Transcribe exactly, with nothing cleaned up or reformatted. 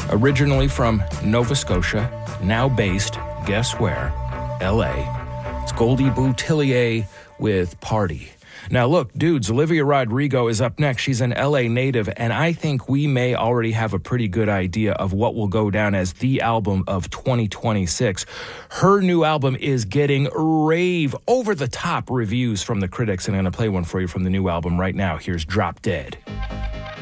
Originally from Nova Scotia, now based, guess where? L A. It's Goldie Boutillier with Party. Now look, dudes, Olivia Rodrigo is up next. She's an L A native, and I think we may already have a pretty good idea of what will go down as the album of twenty twenty-six. Her new album is getting rave, over-the-top reviews from the critics, and I'm going to play one for you from the new album right now. Here's Drop Dead.